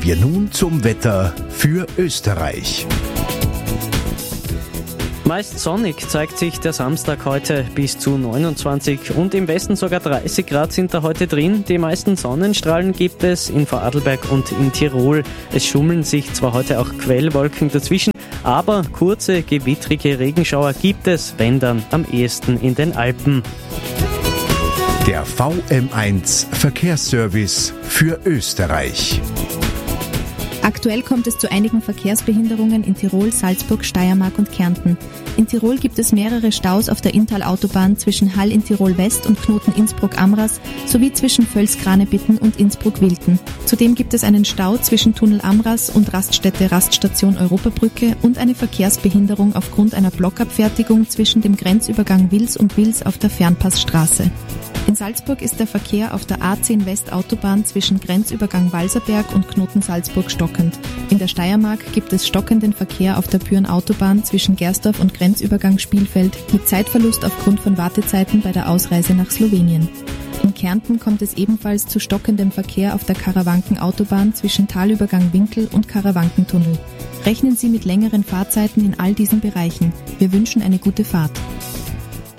wir nun zum Wetter für Österreich. Meist sonnig zeigt sich der Samstag heute bis zu 29 und im Westen sogar 30 Grad sind da heute drin. Die meisten Sonnenstrahlen gibt es in Vorarlberg und in Tirol. Es schummeln sich zwar heute auch Quellwolken dazwischen, aber kurze, gewittrige Regenschauer gibt es, wenn dann am ehesten in den Alpen. Der VM1 Verkehrsservice für Österreich. Aktuell kommt es zu einigen Verkehrsbehinderungen in Tirol, Salzburg, Steiermark und Kärnten. In Tirol gibt es mehrere Staus auf der Inntal-Autobahn zwischen Hall in Tirol West und Knoten Innsbruck-Amras sowie zwischen Völz-Kranebitten und Innsbruck-Wilten. Zudem gibt es einen Stau zwischen Tunnel Amras und Raststation Europabrücke und eine Verkehrsbehinderung aufgrund einer Blockabfertigung zwischen dem Grenzübergang Wils und Wils auf der Fernpassstraße. In Salzburg ist der Verkehr auf der A10 West-Autobahn zwischen Grenzübergang Walserberg und Knoten Salzburg stockend. In der Steiermark gibt es stockenden Verkehr auf der Büren-Autobahn zwischen Gersdorf und Grenzübergang Spielfeld mit Zeitverlust aufgrund von Wartezeiten bei der Ausreise nach Slowenien. In Kärnten kommt es ebenfalls zu stockendem Verkehr auf der Karawanken-Autobahn zwischen Talübergang Winkel und Karawankentunnel. Rechnen Sie mit längeren Fahrzeiten in all diesen Bereichen. Wir wünschen eine gute Fahrt.